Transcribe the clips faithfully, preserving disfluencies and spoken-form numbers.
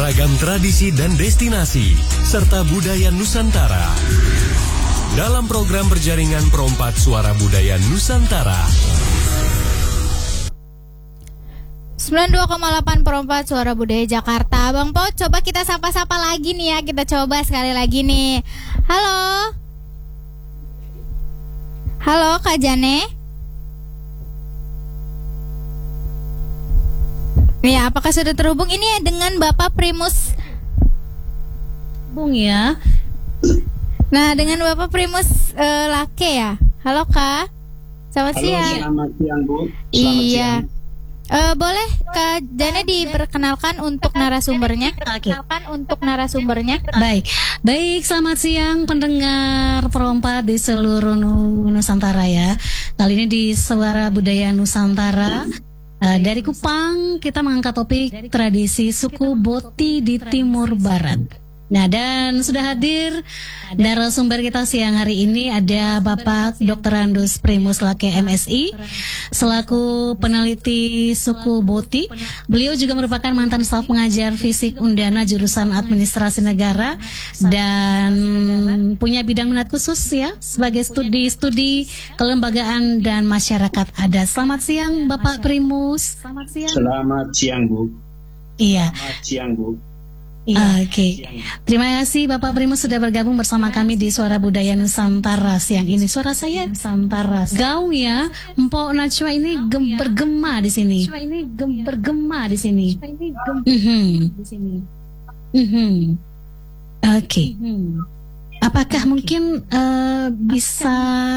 beragam tradisi dan destinasi, serta budaya Nusantara. Dalam program berjaringan Perompak Suara Budaya Nusantara. sembilan puluh dua koma delapan Perompak Suara Budaya Jakarta. Bang Po, coba kita sapa-sapa lagi nih ya. Kita coba sekali lagi nih. Halo. Halo Kak Jane. Ya, apakah sudah terhubung ini ya dengan Bapak Primus? Bung ya. Nah, dengan Bapak Primus uh, Lake ya. Halo Kak. Selamat Halo, siang. Selamat siang Bu. Selamat iya. Siang. Uh, boleh Kak Jane diperkenalkan untuk narasumbernya? Perkenalkan untuk narasumbernya. Baik, baik. Selamat siang pendengar Perompak di seluruh Nusantara ya. Kali ini di Suara Budaya Nusantara. Uh, dari Kupang kita mengangkat topik tradisi suku Boti di Timur Barat. Nah, dan sudah hadir narasumber kita siang hari ini ada Bapak doktor Andus Primus Lake M Si selaku peneliti suku Boti. Beliau juga merupakan mantan staf pengajar fisik Undana jurusan Administrasi Negara dan punya bidang minat khusus ya sebagai studi-studi kelembagaan dan masyarakat adat. Selamat siang Bapak Primus. Selamat siang. Selamat siang Bu. Iya. Selamat siang Bu. Iya. Oke, okay. Terima kasih Bapak Primus sudah bergabung bersama kami di Suara Budaya Nusantara siang ini. Suara saya Nusantara. Gaung ya, Mpok Najwa ini gem bergema di sini. Ini gem bergema di sini. Mhm. Mhm. Oke. Apakah mungkin uh, bisa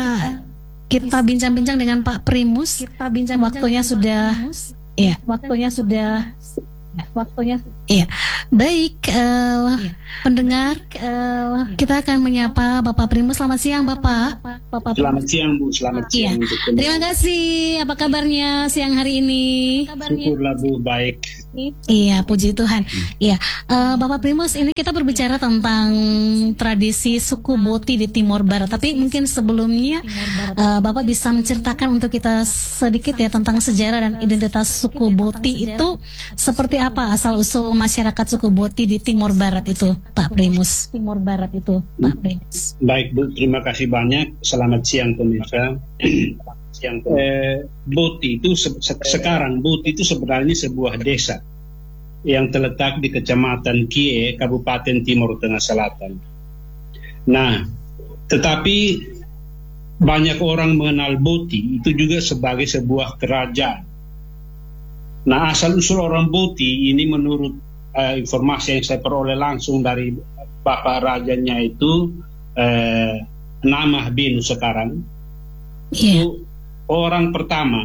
kita bincang-bincang dengan Pak Primus? Kita bincang. Waktunya sudah. Ya, waktunya sudah. Waktunya iya. Baik uh, iya. Pendengar uh, kita akan menyapa Bapak Primus. Selamat siang Bapak. Bapak Selamat siang Bu. Selamat iya. siang. Terima kasih. Apa kabarnya siang hari ini? Syukurlah Bu, baik. Iya, puji Tuhan. Iya, uh, Bapak Primus, ini kita berbicara tentang tradisi suku Boti di Timur Barat. Tapi mungkin sebelumnya uh, Bapak bisa menceritakan untuk kita sedikit ya tentang sejarah dan identitas suku Boti itu seperti apa asal usul masyarakat suku Boti di Timur Barat itu, Pak Primus? Timur Barat itu, Pak Primus. Baik Bu, terima kasih banyak. Selamat siang pemirsa. Yang eh, Boti itu se se sekarang Boti itu sebenarnya sebuah desa yang terletak di Kecamatan Kie, Kabupaten Timur Tengah Selatan. Nah, tetapi banyak orang mengenal Boti itu juga sebagai sebuah kerajaan. Nah, asal-usul orang Boti ini menurut uh, informasi yang saya peroleh langsung dari bapak rajanya itu uh, Namah Benu sekarang. Yeah. Itu orang pertama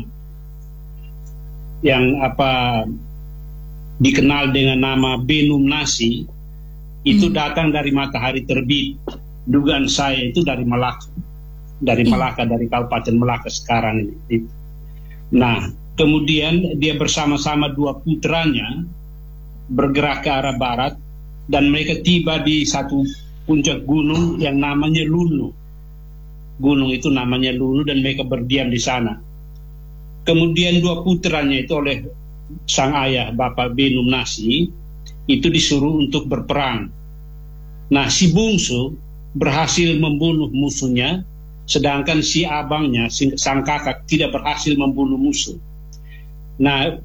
yang apa dikenal dengan nama Benum Nasi itu hmm. datang dari matahari terbit. Dugaan saya itu dari Malaka, dari Malaka, dari Kabupaten Malaka sekarang ini. Nah, kemudian dia bersama-sama dua putranya bergerak ke arah barat dan mereka tiba di satu puncak gunung yang namanya Lunu. Gunung itu namanya Lunu dan mereka berdiam di sana. Kemudian dua putranya itu oleh sang ayah Bapak Benum Nasi itu disuruh untuk berperang. Nah, si bungsu berhasil membunuh musuhnya, sedangkan si abangnya, sang kakak tidak berhasil membunuh musuh. Nah,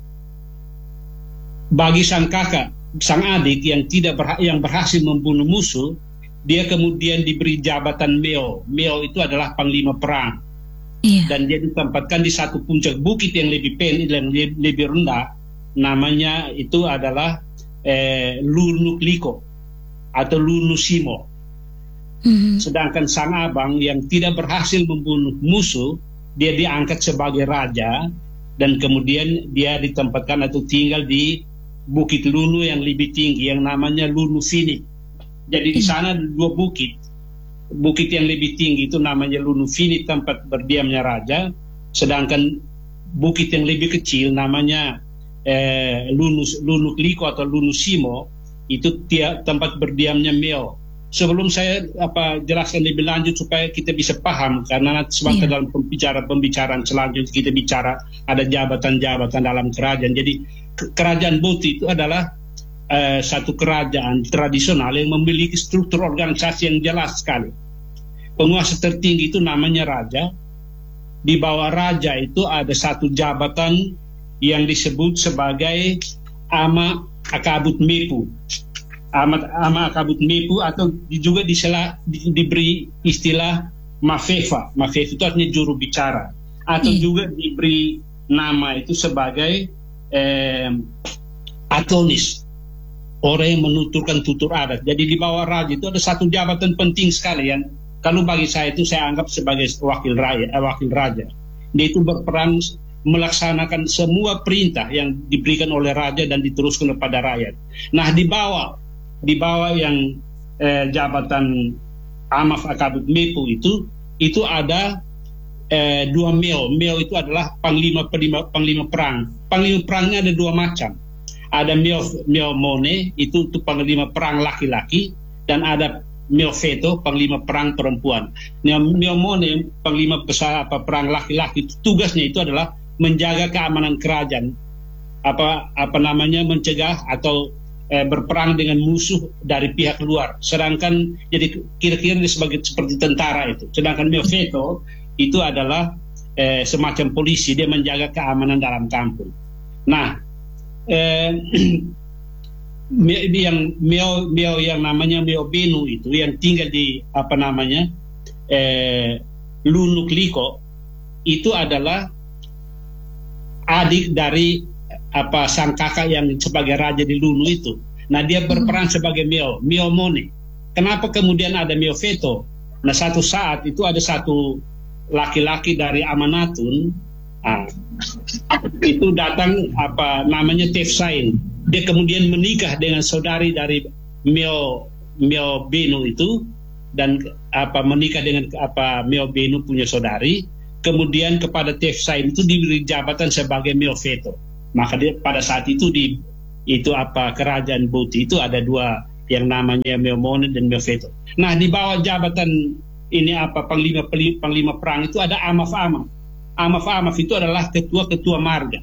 bagi sang kakak, sang adik yang tidak berha yang berhasil membunuh musuh, dia kemudian diberi jabatan Meo. Meo itu adalah panglima perang. Iya. Dan dia ditempatkan di satu puncak bukit yang lebih pendek dan lebih rendah. Namanya itu adalah eh, Lunuk Liko atau Lunusimo. Mm-hmm. Sedangkan sang abang yang tidak berhasil membunuh musuh, dia diangkat sebagai raja dan kemudian dia ditempatkan atau tinggal di bukit Lunu yang lebih tinggi yang namanya Lunu Fini. Jadi di sana ada dua bukit. Bukit yang lebih tinggi itu namanya Lunu Fini, tempat berdiamnya raja. Sedangkan bukit yang lebih kecil namanya eh, Lunu, Lunu Liko atau Lunu Simo, itu dia, tempat berdiamnya Meo. Sebelum saya apa jelaskan lebih lanjut supaya kita bisa paham, karena nanti sebentar yeah. dalam pembicaraan-pembicaraan selanjutnya kita bicara ada jabatan-jabatan dalam kerajaan. Jadi kerajaan Boti itu adalah uh, satu kerajaan tradisional yang memiliki struktur organisasi yang jelas sekali. Penguasa tertinggi itu namanya raja. Di bawah raja itu ada satu jabatan yang disebut sebagai ama akabut mepu. Ama, ama akabut mepu atau juga disela, di, diberi istilah mafefa. Mafefa itu artinya juru bicara. Atau hmm. juga diberi nama itu sebagai eh, atonis. Orang yang menuturkan tutur adat. Jadi di bawah raja itu ada satu jabatan penting sekali yang kalau bagi saya itu saya anggap sebagai wakil raja, eh, wakil raja. Dia itu berperan melaksanakan semua perintah yang diberikan oleh raja dan diteruskan kepada rakyat. Nah di bawah di bawah yang eh, jabatan amaf akabut mepu itu itu ada eh, dua meo. Meo itu adalah panglima panglima panglima perang. Panglima perangnya ada dua macam. Ada meo meo mone itu itu panglima perang laki-laki dan ada meo feto panglima perang perempuan. Meo mone panglima besar apa perang laki-laki tugasnya itu adalah menjaga keamanan kerajaan, apa apa namanya mencegah atau eh, berperang dengan musuh dari pihak luar. Sedangkan jadi kira-kira sebagai seperti tentara itu. Sedangkan meo feto itu adalah eh, semacam polisi, dia menjaga keamanan dalam kampung. Nah, eh, yang meo meo yang namanya meo benu itu yang tinggal di apa namanya eh, Lunuk Liko itu adalah adik dari apa sang kakak yang sebagai raja di Lunu itu. Nah dia berperan sebagai meo meo mone. Kenapa kemudian ada meo feto? Nah satu saat itu ada satu laki-laki dari Amanatun, ah, itu datang apa namanya Tefsain. Dia kemudian menikah dengan saudari dari Meo Meo Benu itu dan apa menikah dengan apa Meo Benu punya saudari. Kemudian kepada Tefsain itu diberi jabatan sebagai Meo Feto. Maka dia pada saat itu di itu apa kerajaan Boti itu ada dua yang namanya Meo Mone dan Meo Feto. Nah di bawah jabatan ini apa panglima panglima perang itu ada amaf-amaf. Amaf-amaf itu adalah ketua-ketua marga.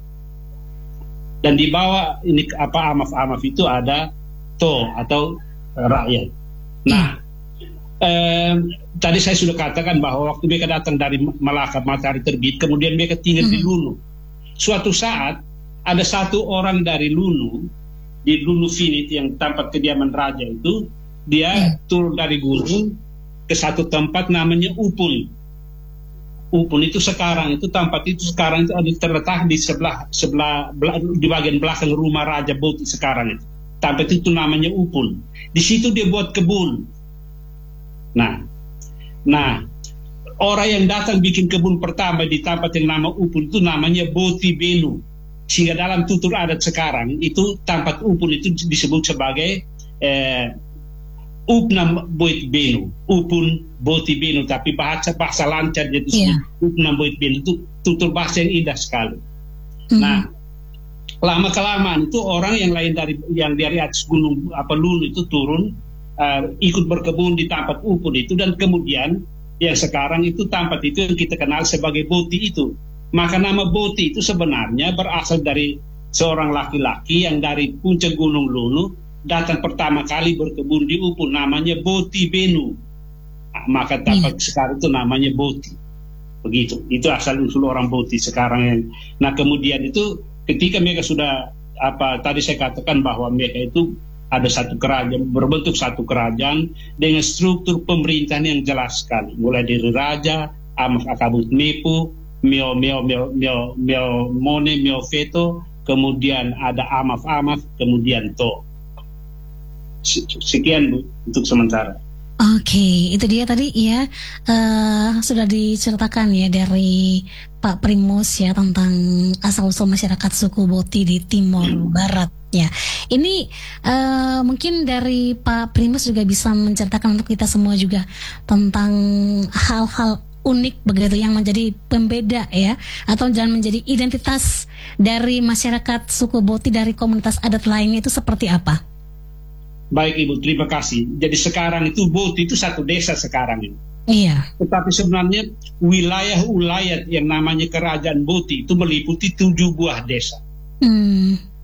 Dan di bawah ini apa amaf-amaf itu ada to atau rakyat. Nah, eh, tadi saya sudah katakan bahwa waktu mereka datang dari Malaka matahari terbit, kemudian mereka tinggal mm-hmm. di Lunu. Suatu saat ada satu orang dari Lunu di Lunu Finit yang tempat kediaman raja itu, dia mm. turun dari gunung ke satu tempat namanya Upun. Upun itu sekarang itu tempat itu sekarang itu ada terletak di sebelah sebelah di bagian belakang rumah Raja Boti sekarang itu. Tempat itu namanya Upun. Di situ dia buat kebun. Nah, nah orang yang datang bikin kebun pertama di tempat yang nama Upun itu namanya Boti Benu. Sehingga dalam tutur adat sekarang itu tempat Upun itu disebut sebagai eh, Upnam Boit Benu, Upun Boti Benu, tapi bahasa bahasa lancar jadi yeah. Upnam Boit Benu itu tutur bahasa yang indah sekali. Mm-hmm. Nah, lama kelamaan itu orang yang lain dari yang dari atas gunung apa Lunu itu turun uh, ikut berkebun di tempat Upun itu dan kemudian yang sekarang itu tempat itu yang kita kenal sebagai Boti itu. Maka nama Boti itu sebenarnya berasal dari seorang laki-laki yang dari puncak gunung Lunu datang pertama kali berkebun di Upun, namanya Boti Benu. Nah, maka tempat hmm. sekarang itu namanya Boti. Begitu. Itu asal usul orang Boti sekarang yang. Nah kemudian itu ketika mereka sudah apa tadi saya katakan bahwa mereka itu ada satu kerajaan, berbentuk satu kerajaan dengan struktur pemerintahan yang jelas sekali. Mulai dari raja, amaf akabut mepu, meo meo meo meo meo mone meo feto, kemudian ada amaf-amaf, kemudian to. Sekian Bu untuk sementara. Oke, okay, itu dia tadi ya uh, sudah diceritakan ya dari Pak Primus ya tentang asal-usul masyarakat suku Boti di Timor Barat ya. Ini uh, mungkin dari Pak Primus juga bisa menceritakan untuk kita semua juga tentang hal-hal unik begitu yang menjadi pembeda ya atau jangan menjadi identitas dari masyarakat suku Boti dari komunitas adat lainnya itu seperti apa? Baik Ibu, terima kasih. Jadi sekarang itu Boti itu satu desa sekarang ini. Iya. Tetapi sebenarnya wilayah-wilayah yang namanya kerajaan Boti itu meliputi tujuh buah desa. Hmm.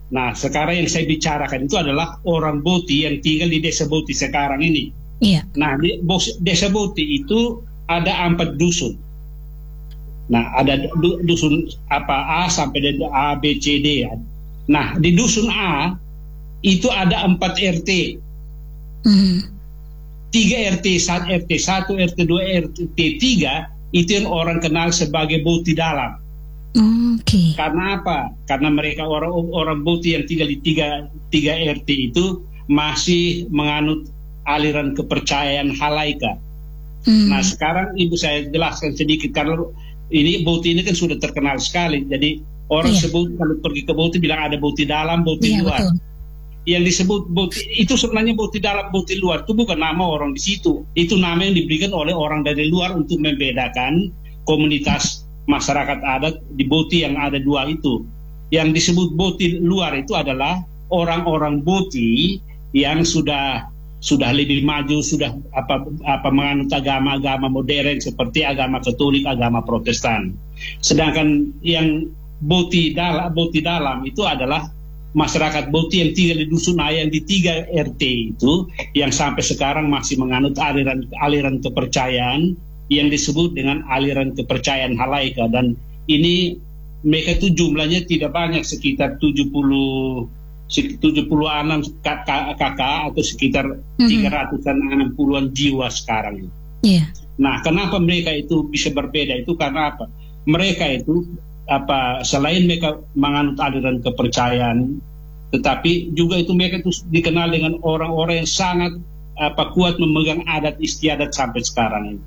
Nah, sekarang yang saya bicarakan itu adalah orang Boti yang tinggal di desa Boti sekarang ini. Iya. Nah, di desa Boti itu ada empat dusun. Nah, ada dusun apa A sampai dengan A, B, C, D. Ya. Nah, di dusun A itu ada empat R T. Mm. Tiga R T, satu R T satu, R T dua, R T tiga itu yang orang kenal sebagai Boti Dalam. Oke. Okay. Karena apa? Karena mereka orang orang Boti yang tinggal di tiga tiga R T itu masih menganut aliran kepercayaan Halaika. Mm. Nah, sekarang ibu saya jelaskan sedikit karena ini Boti ini kan sudah terkenal sekali. Jadi orang yeah. sebut kalau pergi ke Boti bilang ada Boti Dalam, Boti yeah, luar. Betul. Yang disebut Boti itu sebenarnya Boti Dalam, Boti luar itu bukan nama orang di situ. Itu nama yang diberikan oleh orang dari luar untuk membedakan komunitas masyarakat adat di Boti yang ada dua itu. Yang disebut Boti luar itu adalah orang-orang Boti yang sudah sudah lebih maju, sudah apa apa menganut agama-agama modern seperti agama Katolik, agama Protestan. Sedangkan yang Boti dalam, Boti dalam itu adalah masyarakat Boti yang tinggal di dusun A yang di tiga R T itu yang sampai sekarang masih menganut aliran aliran kepercayaan yang disebut dengan aliran kepercayaan Halaika, dan ini mereka itu jumlahnya tidak banyak, sekitar tujuh puluh tujuh puluh enam kakak atau sekitar tiga ratus enam puluhan jiwa sekarang. Yeah. Nah, kenapa mereka itu bisa berbeda itu karena apa? Mereka itu apa selain mereka menganut aliran kepercayaan, tetapi juga itu mereka itu dikenal dengan orang-orang yang sangat apa kuat memegang adat istiadat sampai sekarang ini.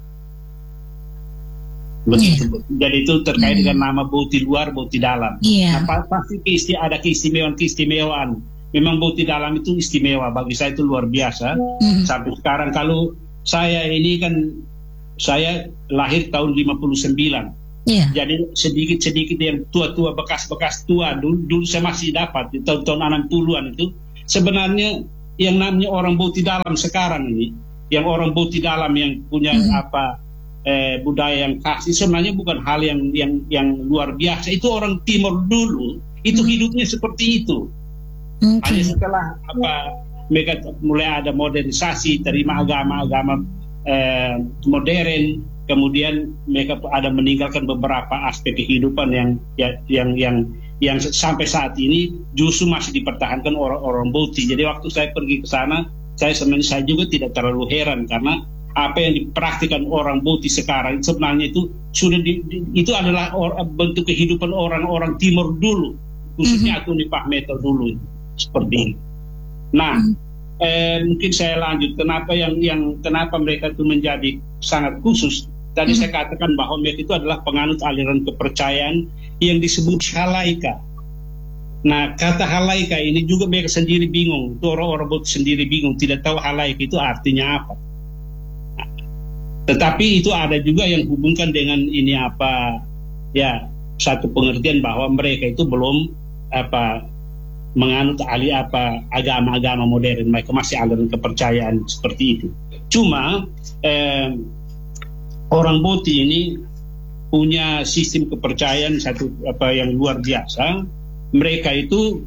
Betul. Yeah. Jadi itu terkait mm. dengan nama Boti luar, Boti dalam. Yeah. Nah, pasti isti ada keistimewaan-keistimewaan. Memang Boti dalam itu istimewa, bagi saya itu luar biasa. Mm. Sampai sekarang kalau saya ini kan saya lahir tahun lima puluh sembilan. Yeah. Jadi sedikit-sedikit yang tua-tua, bekas-bekas tua dulu, dulu saya masih dapat di tahun-tahun enam puluhan itu. Sebenarnya yang namanya orang Boti dalam sekarang ini, yang orang Boti dalam yang punya mm. apa eh, budaya yang khas, sebenarnya bukan hal yang yang yang luar biasa. Itu orang Timur dulu itu mm. hidupnya seperti itu. Okay. Hanya setelah apa mereka mulai ada modernisasi, terima agama-agama eh, modern. Kemudian mereka ada meninggalkan beberapa aspek kehidupan yang ya, yang yang yang sampai saat ini justru masih dipertahankan orang-orang Boti. Jadi waktu saya pergi ke sana, saya sebenarnya saya juga tidak terlalu heran karena apa yang dipraktikkan orang Boti sekarang sebenarnya itu sudah di, di, itu adalah or, bentuk kehidupan orang-orang Timur dulu, khususnya mm-hmm. Atuni Pahmeto dulu seperti ini. Nah, mm-hmm. eh, mungkin saya lanjut kenapa yang yang kenapa mereka itu menjadi sangat khusus. Tadi hmm. saya katakan bahwa mereka itu adalah penganut aliran kepercayaan yang disebut Halaika. Nah, kata Halaika ini juga mereka sendiri bingung. Orang-orang Boti sendiri bingung, tidak tahu Halaika itu artinya apa. Nah, tetapi itu ada juga yang hubungkan dengan ini apa, ya satu pengertian bahwa mereka itu belum apa menganut ali apa agama-agama modern. Mereka masih aliran kepercayaan seperti itu. Cuma eh, orang Boti ini punya sistem kepercayaan satu apa yang luar biasa. Mereka itu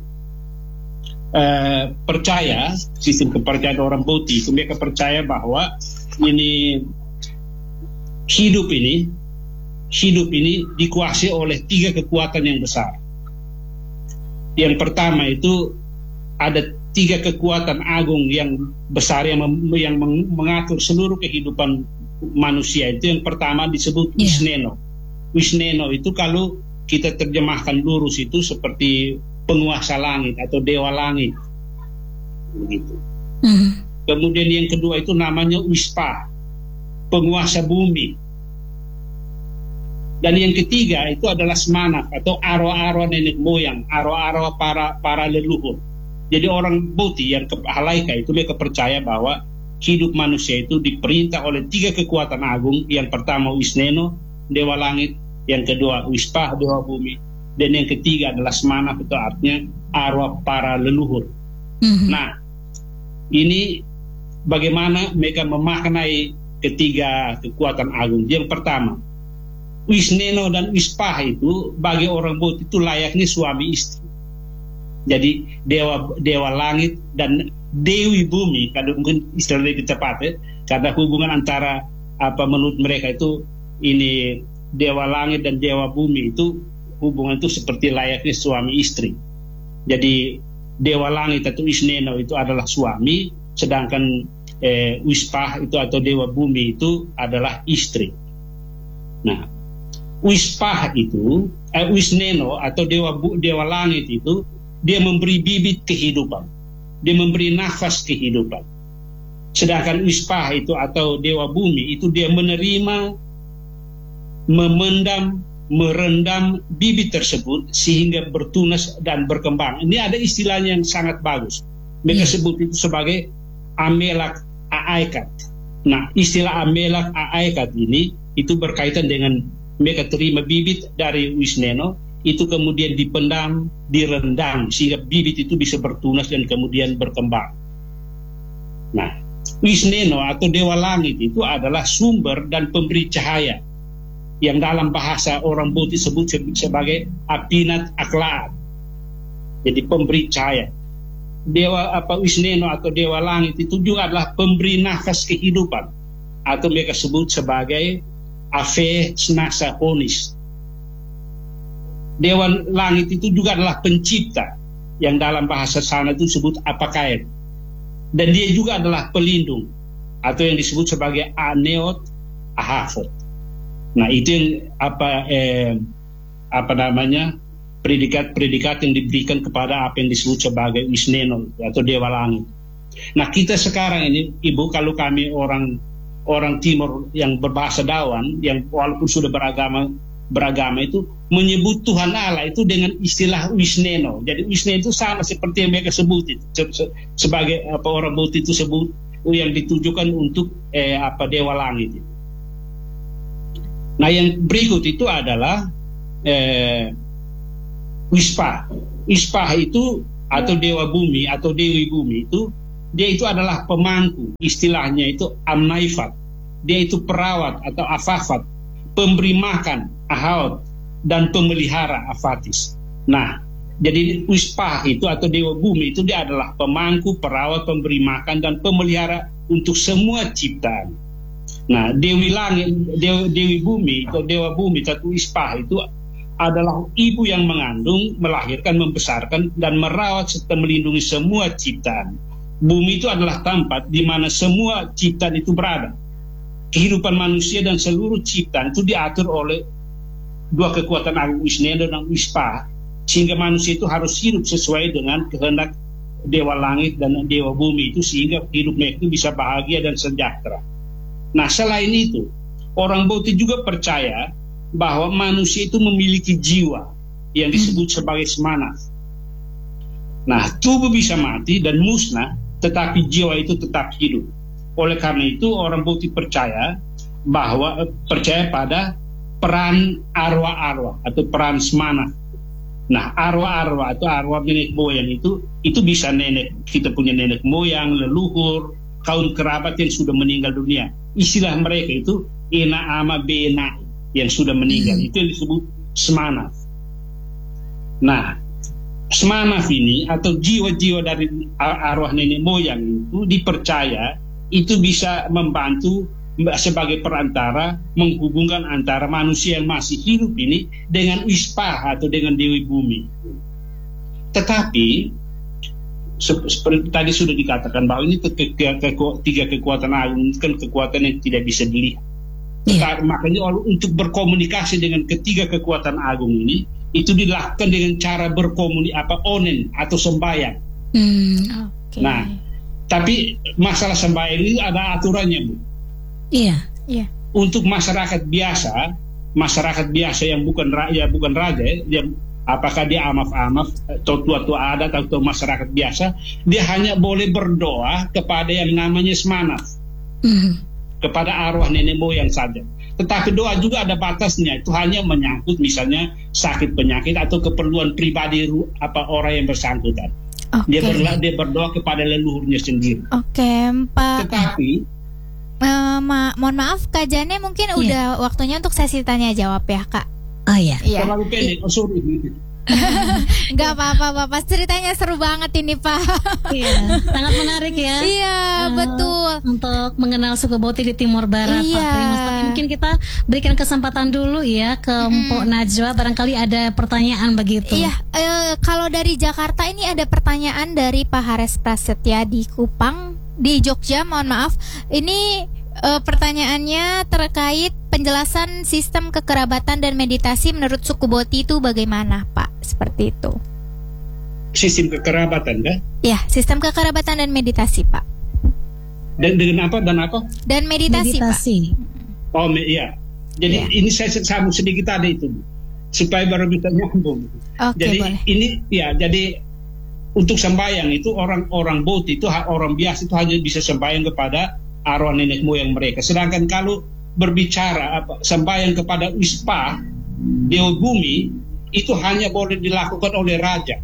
uh, percaya sistem kepercayaan orang Boti itu mereka percaya bahwa ini hidup ini hidup ini dikuasai oleh tiga kekuatan yang besar. Yang pertama itu ada tiga kekuatan agung yang besar yang mem, yang mengatur seluruh kehidupan manusia. Itu yang pertama disebut yeah. Wisneno. Wisneno itu kalau kita terjemahkan lurus itu seperti penguasa langit atau dewa langit begitu. Mm-hmm. Kemudian yang kedua itu namanya Wispa, penguasa bumi. Dan yang ketiga itu adalah Semanak atau arwah-arwah nenek moyang, arwah-arwah para para leluhur. Jadi orang Boti yang ke Halaika itu mereka percaya bahwa hidup manusia itu diperintah oleh tiga kekuatan agung. Yang pertama Wisneno, dewa langit. Yang kedua Wispa, dewa bumi. Dan yang ketiga adalah Semanak, itu artinya arwah para leluhur. Mm-hmm. Nah, ini bagaimana mereka memaknai ketiga kekuatan agung. Yang pertama, Wisneno dan Wispa itu bagi orang Boti itu layaknya suami istri. Jadi dewa dewa langit dan dewi bumi, kalau mungkin istilah lebih tepat ya, karena hubungan antara apa menurut mereka itu ini dewa langit dan dewa bumi itu hubungan itu seperti layaknya suami istri. Jadi dewa langit atau Isneno itu adalah suami, sedangkan eh, Wispah itu atau dewa bumi itu adalah istri. Nah, Wispah itu, eh, Wisneno atau dewa dewa langit itu dia memberi bibit kehidupan, dia memberi nafas kehidupan. Sedangkan Wispah itu atau dewa bumi itu dia menerima, memendam, merendam bibit tersebut sehingga bertunas dan berkembang. Ini ada istilahnya yang sangat bagus. Mereka yeah. sebut itu sebagai amelak aaikat. Nah, istilah amelak aaikat ini itu berkaitan dengan mereka terima bibit dari Wisneno, itu kemudian dipendam, direndam sehingga bibit itu bisa bertunas dan kemudian berkembang. Nah, Wisneno atau dewa langit itu adalah sumber dan pemberi cahaya, yang dalam bahasa orang Boti sebut sebagai Apinat Aklaat. Jadi pemberi cahaya. Dewa apa Wisneno atau dewa langit itu juga adalah pemberi nafas kehidupan, atau mereka sebut sebagai Ave Snasa Honis. Dewa langit itu juga adalah pencipta, yang dalam bahasa sana itu disebut Apakaet. Dan dia juga adalah pelindung, atau yang disebut sebagai Aneot Ahafot. Nah, itu yang apa eh, apa namanya predikat-predikat yang diberikan kepada apa yang disebut sebagai Wisneno atau dewa langit. Nah, kita sekarang ini, Ibu, kalau kami orang orang Timur yang berbahasa Dawan, yang walaupun sudah beragama beragama itu menyebut Tuhan Allah itu dengan istilah Wisneno. Jadi Wisneno itu sama seperti yang mereka sebut itu, se- se- sebagai apa orang Boti itu sebut yang ditujukan untuk eh, apa dewa langit itu. Nah, yang berikut itu adalah eh, Wispah. Wispah itu atau dewa bumi atau dewi bumi itu dia itu adalah pemangku, istilahnya itu Amnaifat. Dia itu perawat atau Afafat, pemberi makan, Ahaut, dan pemelihara, Afatis. Nah, jadi Wispah itu atau dewa bumi itu dia adalah pemangku, perawat, pemberi makan, dan pemelihara untuk semua ciptaan. Nah, dewi langit, dewi, dewi bumi atau dewa bumi atau Wispah itu adalah ibu yang mengandung, melahirkan, membesarkan, dan merawat serta melindungi semua ciptaan. Bumi itu adalah tempat di mana semua ciptaan itu berada. Kehidupan manusia dan seluruh ciptaan itu diatur oleh dua kekuatan agung Wisneno dan Wispah, sehingga manusia itu harus hidup sesuai dengan kehendak dewa langit dan dewa bumi itu, sehingga hidup mereka itu bisa bahagia dan sejahtera. Nah, selain itu, orang Boti juga percaya bahwa manusia itu memiliki jiwa yang disebut sebagai semanat. Nah, tubuh bisa mati dan musnah, tetapi jiwa itu tetap hidup. Oleh karena itu, orang Boti percaya bahwa percaya pada peran arwah-arwah atau peran semanat. Nah, arwah-arwah atau arwah nenek moyang itu itu bisa nenek, kita punya nenek moyang, leluhur, kaum kerabat yang sudah meninggal dunia. Istilah mereka itu ena ama bena yang sudah meninggal, itu yang disebut semanat. Nah, semanat ini atau jiwa-jiwa dari arwah nenek moyang itu dipercaya itu bisa membantu sebagai perantara menghubungkan antara manusia yang masih hidup ini dengan Wispah atau dengan dewi bumi. Tetapi seperti tadi sudah dikatakan bahwa ini ke, ke, ke, ke, tiga kekuatan agung, kan kekuatan yang tidak bisa dilihat. Yeah. Makanya untuk berkomunikasi dengan ketiga kekuatan agung ini itu dilakukan dengan cara berkomunikasi apa onen atau sembahyang. Hmm, okay. Nah, tapi masalah sembahyang ini ada aturannya, Bu. Iya. Iya. Untuk masyarakat biasa, masyarakat biasa yang bukan raja, bukan raja, yang apakah dia amaf-amaf atau tua-tua adat atau masyarakat biasa, dia hanya boleh berdoa kepada yang namanya semanat, mm. kepada arwah nenek moyang saja. Tetapi doa juga ada batasnya, itu hanya menyangkut misalnya sakit penyakit atau keperluan pribadi apa orang yang bersangkutan. Okay. Dia, berla, dia berdoa kepada leluhurnya sendiri. Oke, okay, Pak. Tetapi Uh, ma- mohon maaf Kak Jane, mungkin yeah. udah waktunya untuk sesi tanya jawab ya Kak. Oh iya. Yeah. Terlalu pendek, oh sorry. Nggak apa-apa, Bapak. Ceritanya seru banget ini, Pak. Iya, sangat menarik ya. Iya, uh, betul. Untuk mengenal suku Boti di Timur Barat, iya. Pak Primus. Tapi mungkin kita berikan kesempatan dulu ya ke hmm. Mpok Najwa. Barangkali ada pertanyaan begitu. Iya, uh, kalau dari Jakarta ini ada pertanyaan dari Pak Hares Prasetya di Kupang, di Jogja. Mohon maaf. Ini uh, pertanyaannya terkait penjelasan sistem kekerabatan dan meditasi menurut suku Boti itu bagaimana, Pak? Seperti itu. Sistem kekerabatan, kan? Ya, sistem kekerabatan dan meditasi, Pak. Dan dengan apa dan apa? Dan meditasi, meditasi. Pak. Oh, iya. Jadi ya. Ini saya sambung sedikit ada itu, supaya baru bisa nyambung. Oke, jadi boleh. ini ya, jadi untuk sembahyang itu orang-orang Boti itu orang biasa itu hanya bisa sembahyang kepada arwah nenek moyang mereka. Sedangkan kalau berbicara apa sembahyang kepada Wispa Dewa Bumi itu hanya boleh dilakukan oleh raja.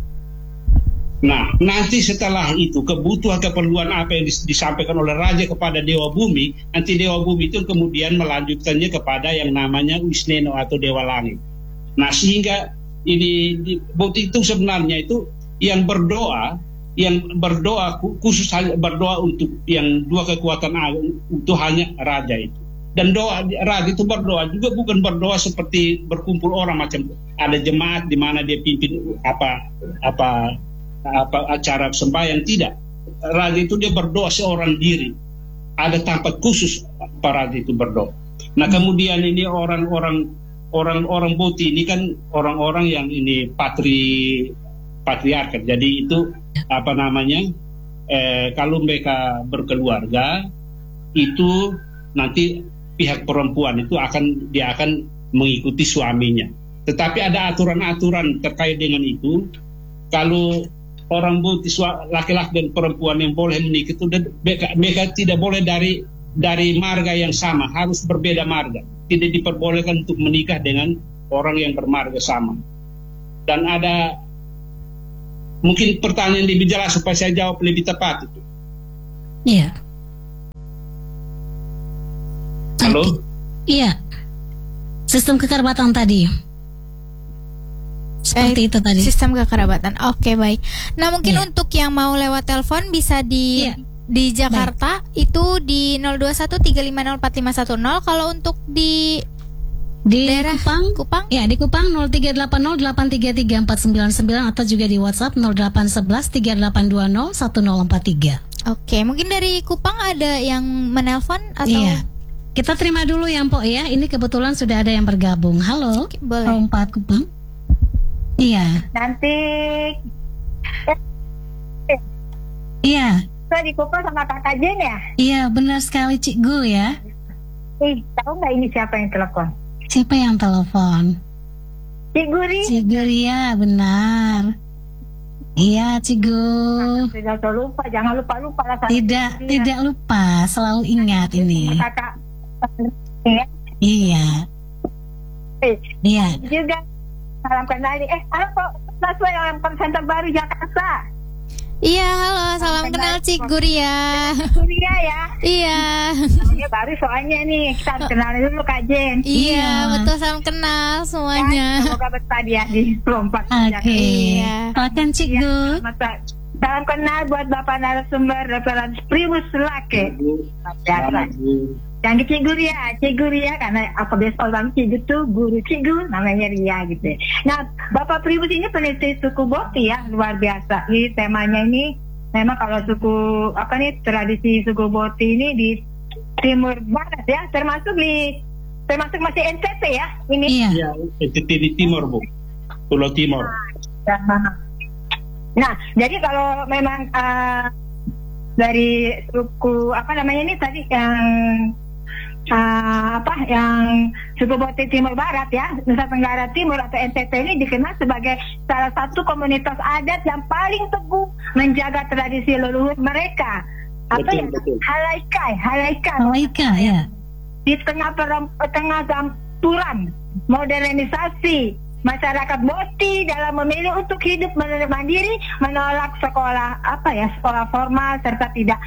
Nah, nanti setelah itu kebutuhan keperluan apa yang dis- disampaikan oleh raja kepada Dewa Bumi, nanti Dewa Bumi itu kemudian melanjutkannya kepada yang namanya Wisneno atau Dewa Langit. Nah, sehingga ini di, Boti itu sebenarnya itu yang berdoa, yang berdoa khusus hanya berdoa untuk yang dua kekuatan agung itu hanya raja itu. Dan doa raja itu berdoa juga bukan berdoa seperti berkumpul orang macam ada jemaat di mana dia pimpin apa apa apa acara sembahyang, tidak. Raja itu dia berdoa seorang diri. Ada tempat khusus para raja itu berdoa. Nah, kemudian ini orang-orang orang-orang Boti ini kan orang-orang yang ini patri patriarkat. Jadi itu apa namanya? Eh, kalau mereka berkeluarga itu nanti pihak perempuan itu akan dia akan mengikuti suaminya. Tetapi ada aturan-aturan terkait dengan itu. Kalau orang Boti laki-laki dan perempuan yang boleh menikah itu mereka, mereka tidak boleh dari dari marga yang sama, harus berbeda marga. Tidak diperbolehkan untuk menikah dengan orang yang bermarga sama. Dan ada mungkin pertanyaan lebih jelas supaya saya jawab lebih tepat itu. Iya. Halo? Iya. Sistem kekerabatan tadi. Seperti eh, itu tadi. Sistem kekerabatan. Oke, baik. Nah, mungkin iya. untuk yang mau lewat telepon bisa di iya. di Jakarta baik. Itu di nol dua satu tiga lima nol empat lima satu nol. Kalau untuk di di daerah Kupang, Kupang? Ya, di Kupang nol tiga delapan nol delapan tiga tiga empat sembilan sembilan atau juga di WhatsApp nol delapan satu satu tiga delapan dua nol satu nol empat tiga. Oke, mungkin dari Kupang ada yang menelpon atau iya. Kita terima dulu ya, Mpok ya. Ini kebetulan sudah ada yang bergabung. Halo. Oke, boleh. Rompat Kupang. Iya. Nanti Iya. saya di Kupang sama Kakak Jen ya? Iya, benar sekali Cik Gu ya. Ih, tahu nggak ini siapa yang telepon? Siapa yang telepon? Cik Guri. Cik Guria, benar. Iya, Cik Gu. Sudah lupa, jangan lupa lupa lah. Tidak, tidak lupa, selalu ingat ini. Kakak. Iya. Eh, Iya. juga salam kenal nih. Eh, apa? Sesuai yang Center Baru Jakarta. Iya, halo, salam kenal Cik Guria. Guria ya. Iya. Ini baru soalnya nih, kita kenal dulu Kak Jen. Iya, betul, salam kenal semuanya. Ya, semoga betah dia di Lompat. Oke. Iya. Silakan Cik Gu. Salam kenal buat Bapak narasumber referensi Primus Lake. Biasa. Yang Cik Guria, Cik Guria karena apa biasa orang Cik itu guru Cik Gu namanya Ria gitu. Nah, Bapak Primus ini peneliti suku Boti ya, luar biasa. Jadi temanya ini memang kalau suku apa nih tradisi suku Boti ini di Timur Barat ya, termasuk di termasuk masih N T T ya ini. Iya. Ya, N T T di Timur, Bu. Pulau Timur. Nah, nah jadi kalau memang uh, dari suku apa namanya ini tadi yang Uh, apa yang suku Boti Timur Barat ya, Nusa Tenggara Timur atau N T T ini dikenal sebagai salah satu komunitas adat yang paling teguh menjaga tradisi leluhur mereka. Apa ya? Halaikai, halaikai. Halaika ya. Di tengah peram, tengah campuran modernisasi masyarakat Boti dalam memilih untuk hidup mandiri, menolak sekolah apa ya sekolah formal serta tidak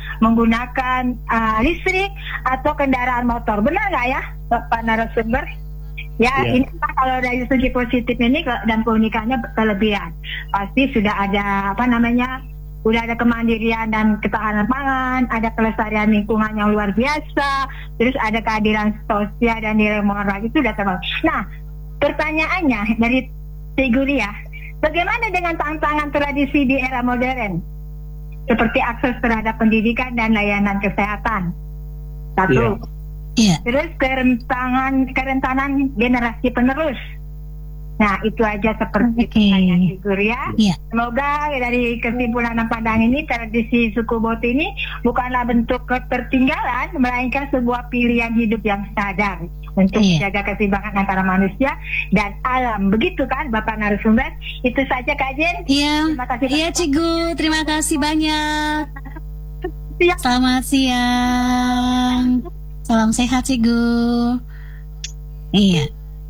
menggunakan uh, listrik atau kendaraan motor. Benar nggak ya, Bapak narasumber? Ya, Ya. ini kalau dari segi positif ini ke- dan keunikannya kelebihan. Pasti sudah ada apa namanya, udah ada kemandirian dan ketahanan pangan, ada kelestarian lingkungan yang luar biasa, terus ada keadilan sosial dan nilai moral itu udah terbangun. Nah, pertanyaannya dari Ciguria, bagaimana dengan tantangan tradisi di era modern, seperti akses terhadap pendidikan dan layanan kesehatan? Satu. Iya. Terus kerentanan kerentanan generasi penerus. Nah, itu aja seperti Oke. pertanyaan Ciguria. Iya. Semoga dari kesimpulan dan pandangan ini, tradisi suku Boti ini bukanlah bentuk ketertinggalan, melainkan sebuah pilihan hidup yang sadar untuk Iya. menjaga keseimbangan antara manusia dan alam. Begitu kan, Bapak narasumber? Itu saja kajian. Iya. Terima kasih. Iya, Cigu. Terima kasih banyak. Siang. Selamat siang. Salam sehat, Cigu. Iya.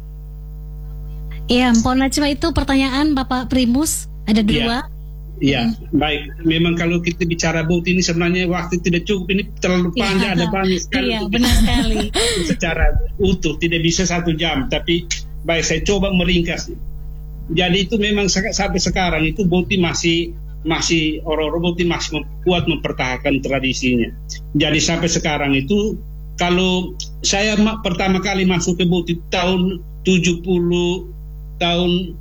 Iya, Mpok Najwa, itu pertanyaan Bapak Primus ada dua. Iya, baik. Memang kalau kita bicara Boti ini sebenarnya waktu tidak cukup, ini terlalu panjang, Iya. ada banyak sekali. Iya, benar sekali. Secara utuh tidak bisa satu jam, tapi baik saya coba meringkas. Jadi itu memang sek- sampai sekarang itu Boti masih masih orang-orang Boti masih mem- kuat mempertahankan tradisinya. Jadi sampai sekarang itu kalau saya ma- pertama kali masuk ke Boti tahun tujuh puluh tahun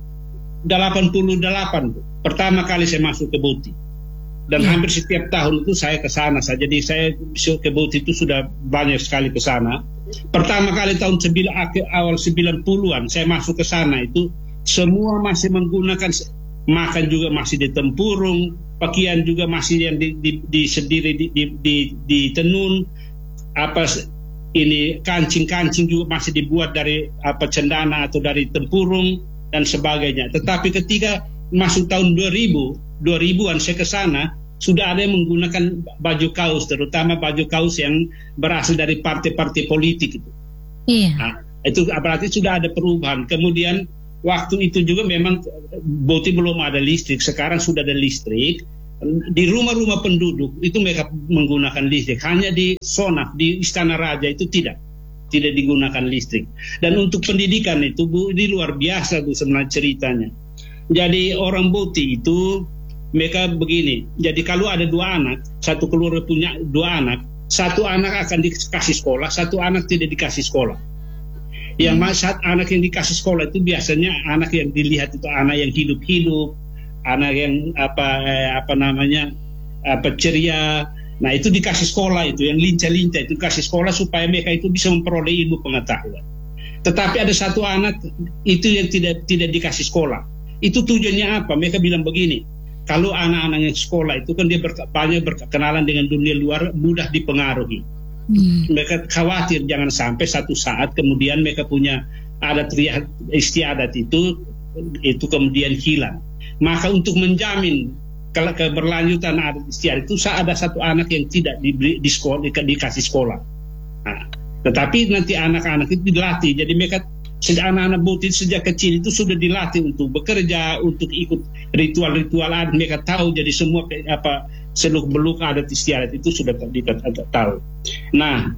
delapan puluh delapan, pertama kali saya masuk ke Boti. Dan Ya. hampir setiap tahun itu saya ke sana saja. Jadi saya ke Boti itu sudah banyak sekali ke sana. Pertama kali tahun sembilan, akhir awal sembilan puluhan saya masuk ke sana itu semua masih menggunakan, makan juga masih di tempurung, pakaian juga masih yang di, di, di sendiri di, di, di, di tenun, apa ini kancing-kancing juga masih dibuat dari apa cendana atau dari tempurung dan sebagainya. Tetapi ketika masuk tahun dua ribu, dua ribuan saya ke sana, sudah ada yang menggunakan baju kaos, terutama baju kaos yang berasal dari partai-partai politik itu. Iya. Nah, itu berarti sudah ada perubahan. Kemudian waktu itu juga memang Boti belum ada listrik, sekarang sudah ada listrik. Di rumah-rumah penduduk itu mereka menggunakan listrik. Hanya di Sonaf, di Istana Raja itu tidak tidak digunakan listrik. Dan untuk pendidikan itu Bu, ini luar biasa Bu sebenarnya ceritanya. Jadi orang Boti itu mereka begini. Jadi kalau ada dua anak, satu keluarga punya dua anak, satu anak akan dikasih sekolah, satu anak tidak dikasih sekolah. Yang hmm. saat anak yang dikasih sekolah itu biasanya anak yang dilihat itu anak yang hidup-hidup, anak yang apa eh, apa namanya apa ceria. Nah itu dikasih sekolah, itu yang lincah-lincah itu kasih sekolah supaya mereka itu bisa memperoleh ilmu pengetahuan. Tetapi ada satu anak itu yang tidak tidak dikasih sekolah. Itu tujuannya apa? Mereka bilang begini, kalau anak-anak yang sekolah itu kan dia ber, banyak berkenalan dengan dunia luar, mudah dipengaruhi. Hmm. Mereka khawatir jangan sampai satu saat kemudian mereka punya adat istiadat itu itu kemudian hilang. Maka untuk menjamin kalau keberlanjutan adat istiadat itu ada satu anak yang tidak diberi di sekolah, di, dikasih sekolah. Nah, tetapi nanti anak-anak itu dilatih. Jadi mereka anak-anak Boti sejak kecil itu sudah dilatih untuk bekerja, untuk ikut ritual-ritual adat. Mereka tahu, jadi semua apa seluk beluk adat istiadat itu sudah tahu. Nah,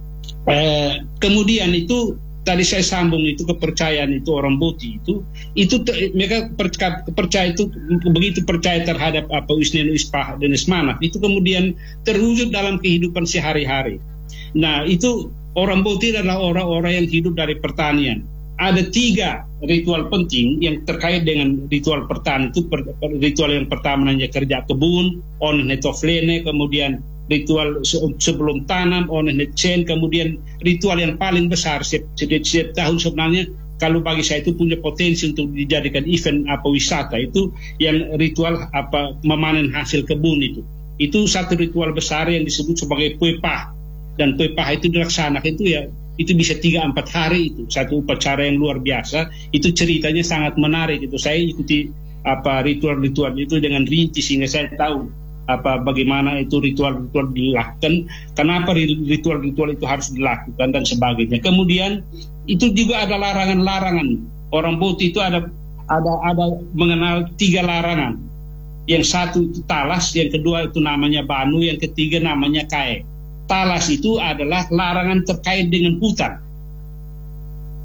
eh, kemudian itu tadi saya sambung itu kepercayaan itu orang Boti itu itu te, mereka percaya, percaya itu begitu percaya terhadap apa Wisnen Wispah dan Ismanaf itu kemudian terwujud dalam kehidupan sehari-hari. Nah itu orang Boti adalah orang-orang yang hidup dari pertanian. Ada tiga ritual penting yang terkait dengan ritual pertanian itu. Per, ritual yang pertama namanya kerja kebun, on netoflene, kemudian ritual sebelum tanam, on netchen, kemudian ritual yang paling besar setiap, setiap tahun sebenarnya kalau bagi saya itu punya potensi untuk dijadikan event apa wisata itu yang ritual apa memanen hasil kebun itu. Itu satu ritual besar yang disebut sebagai Puepah. Dan Puepah itu dilaksanakan itu ya itu bisa tiga empat hari itu satu upacara yang luar biasa. Itu ceritanya sangat menarik itu. Saya ikuti apa ritual-ritual itu dengan rinci sehingga saya tahu apa bagaimana itu ritual-ritual dilakukan, kenapa ritual-ritual itu harus dilakukan dan sebagainya. Kemudian itu juga ada larangan-larangan. Orang Boti itu ada ada ada mengenal tiga larangan. Yang satu itu talas, yang kedua itu namanya banu, yang ketiga namanya kae. Talas itu adalah larangan terkait dengan hutan.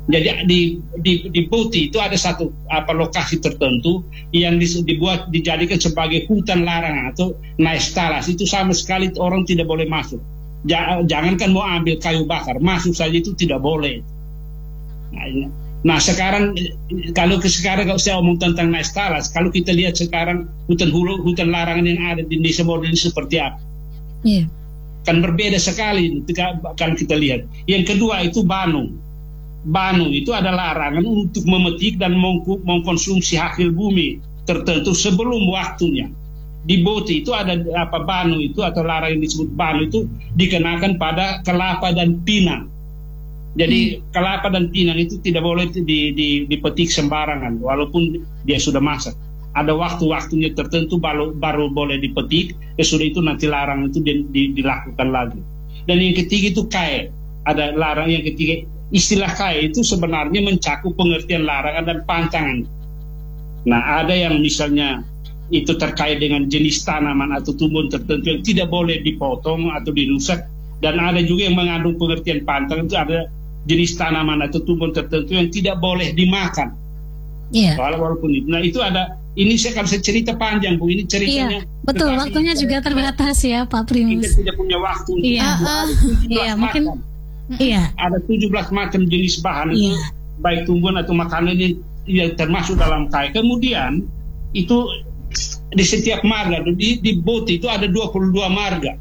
Jadi di di di Boti itu ada satu apa lokasi tertentu yang dibuat dijadikan sebagai hutan larangan atau naestalas, itu sama sekali orang tidak boleh masuk. Jangankan mau ambil kayu bakar, masuk saja itu tidak boleh. Nah, ini. Nah sekarang kalau sekarang kalau saya omong tentang naestalas, kalau kita lihat sekarang hutan hulu hutan larangan yang ada di Indonesia modern seperti apa? Yeah. Kan berbeda sekali kalau kita lihat. Yang kedua itu Banu. Banu itu adalah larangan untuk memetik dan mengkonsumsi hasil bumi tertentu sebelum waktunya. Di Boti itu ada apa Banu itu atau larangan yang disebut Banu itu dikenakan pada kelapa dan pinang. Jadi hmm. kelapa dan pinang itu tidak boleh di, di, dipetik sembarangan walaupun dia sudah masak. Ada waktu-waktunya tertentu baru, baru boleh dipetik. Sesudah itu nanti larangan itu di, di, dilakukan lagi. Dan yang ketiga itu kae. Ada larang yang ketiga. Istilah kae itu sebenarnya mencakup pengertian larangan dan pantangan. Nah ada yang misalnya itu terkait dengan jenis tanaman atau tumbuhan tertentu yang tidak boleh dipotong atau dirusak. Dan ada juga yang mengandung pengertian pantangan, itu ada jenis tanaman atau tumbuhan tertentu yang tidak boleh dimakan. Iya. Yeah. Walaupun itu. Nah itu ada, ini saya kalau saya cerita panjang Bu, ini ceritanya. Iya, betul, waktunya juga terbatas ya Pak Primus. Kita tidak punya waktu. Iya, uh, iya mungkin. Iya. Ada tujuh belas macam jenis bahan itu, yeah. baik tumbuhan atau makanan yang, yang termasuk dalam kae. Kemudian itu di setiap marga, di, di Boti itu ada dua puluh dua marga.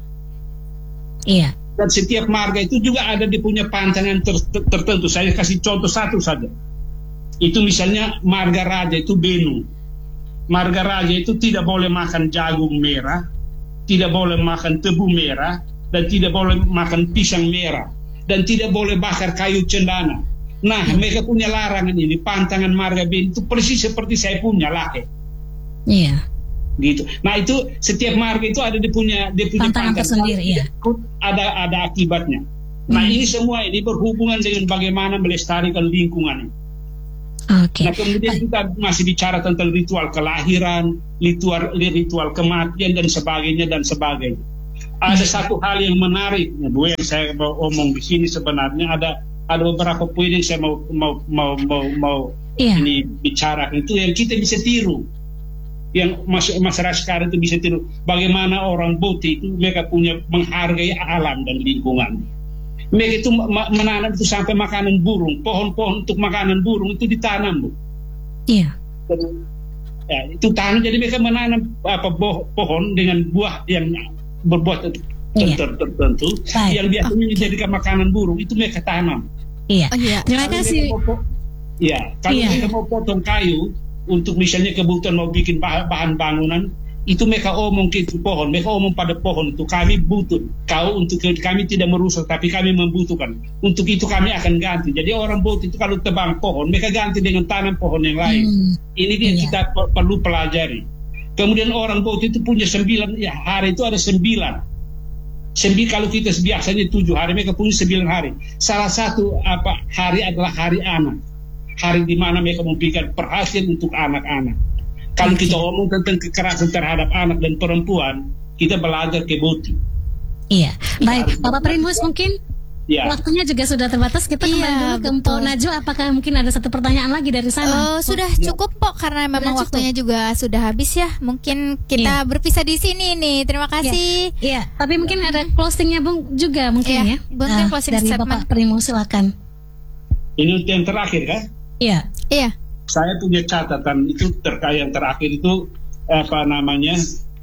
Iya. Dan setiap marga itu juga ada di punya pantangan ter, ter, tertentu. Saya kasih contoh satu saja. Itu misalnya marga raja itu Benu. Marga raja itu tidak boleh makan jagung merah, tidak boleh makan tebu merah, dan tidak boleh makan pisang merah. Dan tidak boleh bakar kayu cendana. Nah, hmm. mereka punya larangan ini, pantangan marga Benu itu persis seperti saya punya laki. Iya. Gitu. Nah itu setiap marga itu ada dia punya dia punya pantangan tersendiri, ya. Ada ada akibatnya. Hmm. Nah ini semua ini berhubungan dengan bagaimana melestarikan lingkungan. Okay. Nah kemudian kita masih bicara tentang ritual kelahiran, ritual ritual kematian dan sebagainya dan sebagainya. Ada satu hal yang menarik, Bu, yang saya mau omong di sini sebenarnya ada ada beberapa poin yang saya mau mau mau mau, mau yeah. ini bicara itu yang kita bisa tiru, yang mas, masyarakat sekarang itu bisa tiru. Bagaimana orang Boti itu mereka punya menghargai alam dan lingkungan. Mereka itu menanam itu sampai makanan burung, pohon-pohon untuk makanan burung itu ditanam, Bu. Iya. Ya, itu tanam, jadi mereka menanam apa pohon dengan buah yang berbuah tertentu iya. yang biasanya okay. dijadikan makanan burung itu mereka tanam. Iya. Oh, iya. Terima kasih. Iya, kalau iya. mereka mau potong kayu untuk misalnya kebutuhan mau bikin bahan, bahan bangunan, itu mereka omong ke itu pohon, mereka omong pada pohon itu kami butuh kau untuk kami tidak merusak tapi kami membutuhkan. Untuk itu kami akan ganti. Jadi orang Boti itu kalau tebang pohon mereka ganti dengan tanam pohon yang lain. Hmm. Ini dia iya. kita perlu pelajari. Kemudian orang Boti itu punya sembilan ya, hari itu ada sembilan. Sembilan kalau kita biasanya tujuh hari, mereka punya sembilan hari. Salah satu apa hari adalah hari anak. Hari di mana mereka memberikan perhatian untuk anak-anak. Kalau kita ngomong tentang kekerasan terhadap anak dan perempuan, kita belajar ke Boti. Iya. Baik, Bapak Primus mungkin ya. Waktunya juga sudah terbatas. Kita kembali iya, dulu ke Mpok Najwa. Apakah mungkin ada satu pertanyaan lagi dari sana? Uh, sudah cukup Pok, karena memang sudah waktunya cukup. Juga sudah habis ya. Mungkin kita iya. berpisah di sini nih. Terima kasih. Iya. iya. Tapi mungkin ada closingnya Bung juga mungkin iya. ya. Mungkin uh, closing dari statement. Bapak Primus silakan. Ini yang terakhir kan? Iya. Iya. Saya punya catatan itu terkait yang terakhir itu apa namanya?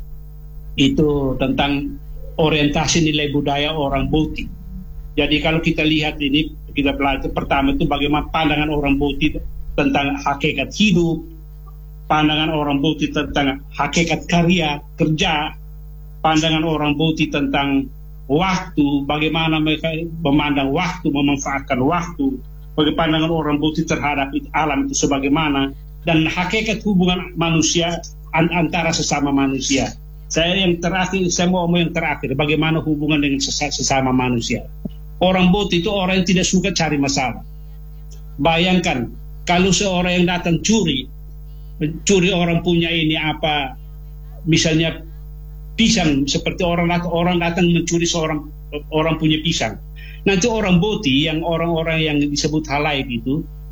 Itu tentang orientasi nilai budaya orang Boti. Jadi kalau kita lihat ini, kita belajar pertama itu bagaimana pandangan orang Boti tentang hakikat hidup, pandangan orang Boti tentang hakikat karya, kerja, pandangan orang Boti tentang waktu, bagaimana mereka memandang waktu, memanfaatkan waktu, bagaimana pandangan orang Boti terhadap alam itu sebagaimana, dan hakikat hubungan manusia antara sesama manusia. Saya yang terakhir, saya mau ngomong yang terakhir, bagaimana hubungan dengan sesama manusia. Orang Boti itu orang yang tidak suka cari masalah. Bayangkan kalau seorang yang datang curi, curi orang punya ini apa, misalnya pisang, seperti orang datang orang datang mencuri seorang orang punya pisang. Nanti orang Boti yang orang-orang yang disebut halaik itu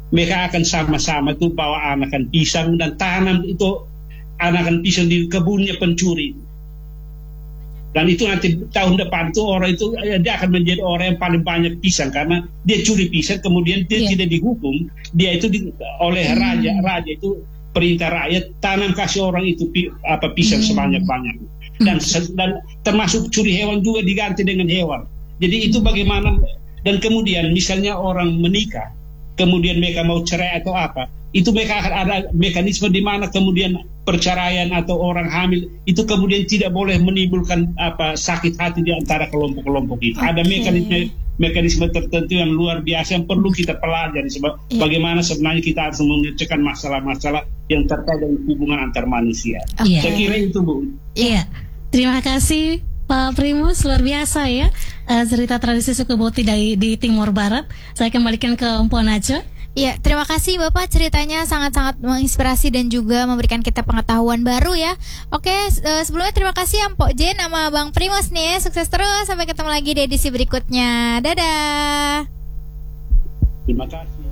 mereka akan sama-sama tuh bawa anakan pisang dan tanam itu anakan pisang di kebunnya pencuri. Dan itu nanti tahun depan tuh orang itu dia akan menjadi orang yang paling banyak pisang karena dia curi pisang, kemudian dia yeah. tidak dihukum, dia itu di, oleh hmm. raja raja itu perintah rakyat tanam kasih orang itu pi, apa pisang hmm. sebanyak-banyak. Dan, dan termasuk curi hewan juga diganti dengan hewan. Jadi itu bagaimana, dan kemudian misalnya orang menikah, kemudian mereka mau cerai atau apa, itu mereka akan ada mekanisme di mana kemudian perceraian atau orang hamil itu kemudian tidak boleh menimbulkan apa sakit hati di antara kelompok-kelompok itu. Okay. Ada mekanisme mekanisme tertentu yang luar biasa yang perlu kita pelajari sebab yeah. bagaimana sebenarnya kita harus memecahkan masalah-masalah yang terkait dengan hubungan antar manusia. Okay. Saya kira itu, Bu. Iya. Yeah. Terima kasih Pak Primus, luar biasa ya uh, cerita tradisi suku Boti di, di Timur Barat. Saya kembalikan ke Mpo Naco. Ya, terima kasih Bapak, ceritanya sangat-sangat menginspirasi dan juga memberikan kita pengetahuan baru ya. Oke, uh, sebelumnya terima kasih ya Mpok Jen sama Bang Primus nih, sukses terus, sampai ketemu lagi di edisi berikutnya. Dadah. Terima kasih.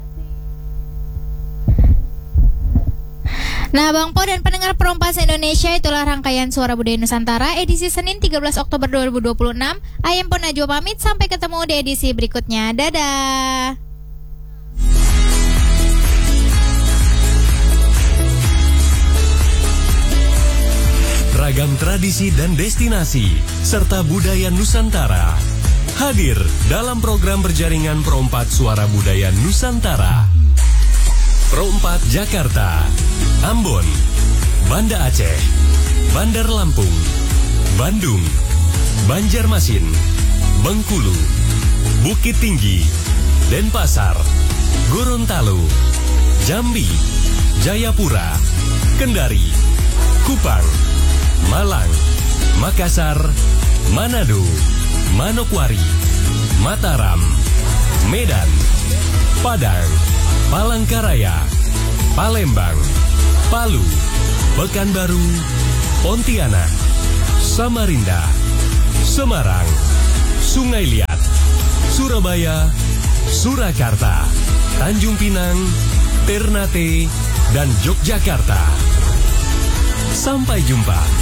Nah Bang Po dan pendengar Perompas Indonesia, itulah rangkaian Suara Budaya Nusantara edisi Senin tiga belas Oktober dua ribu dua puluh enam. Ayam Mpo Najwa pamit, sampai ketemu di edisi berikutnya. Dadah. Ragam tradisi dan destinasi serta budaya Nusantara hadir dalam program berjaringan Perompat Suara Budaya Nusantara. Perompat Jakarta, Ambon, Banda Aceh, Bandar Lampung, Bandung, Banjarmasin, Bengkulu, Bukit Tinggi, Denpasar, Gorontalo, Jambi, Jayapura, Kendari, Kupang, Malang, Makassar, Manado, Manokwari, Mataram, Medan, Padang, Palangkaraya, Palembang, Palu, Pekanbaru, Pontianak, Samarinda, Semarang, Sungai Liat, Surabaya, Surakarta, Tanjung Pinang, Ternate, dan Yogyakarta. Sampai jumpa.